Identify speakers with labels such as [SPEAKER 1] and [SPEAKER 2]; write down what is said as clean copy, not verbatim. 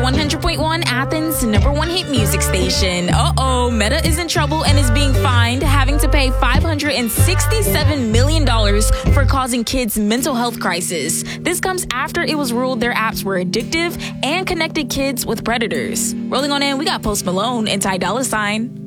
[SPEAKER 1] 100.1 Athens' number one hit music station. Meta is in trouble and is being fined, having to pay $567 million for causing kids mental health crisis. This comes after it was ruled their apps were addictive and connected kids with predators. Rolling on in, we got Post Malone and Ty Dolla $ign.